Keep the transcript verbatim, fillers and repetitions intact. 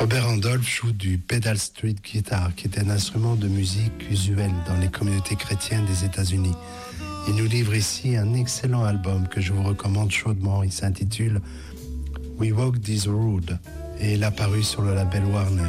Robert Randolph joue du pedal street guitar, qui est un instrument de musique usuel dans les communautés chrétiennes des États-Unis. Il nous livre ici un excellent album que je vous recommande chaudement. Il s'intitule We Walk This Road et il a paru sur le label Warner.